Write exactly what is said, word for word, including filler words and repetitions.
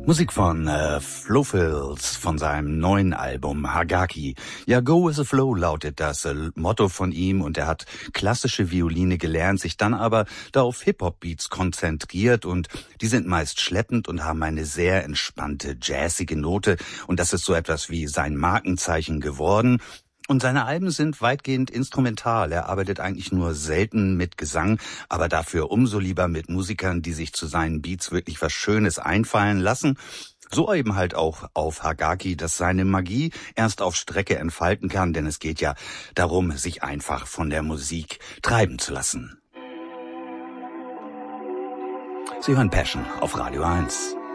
Musik von äh, Flo Fils von seinem neuen Album Hagaki. Ja, Go with the Flow lautet das äh, Motto von ihm, und er hat klassische Violine gelernt, sich dann aber da auf Hip-Hop-Beats konzentriert, und die sind meist schleppend und haben eine sehr entspannte, jazzige Note, und das ist so etwas wie sein Markenzeichen geworden. Und seine Alben sind weitgehend instrumental. Er arbeitet eigentlich nur selten mit Gesang, aber dafür umso lieber mit Musikern, die sich zu seinen Beats wirklich was Schönes einfallen lassen. So eben halt auch auf Hagaki, dass seine Magie erst auf Strecke entfalten kann, denn es geht ja darum, sich einfach von der Musik treiben zu lassen. Sie hören Passion auf Radio eins.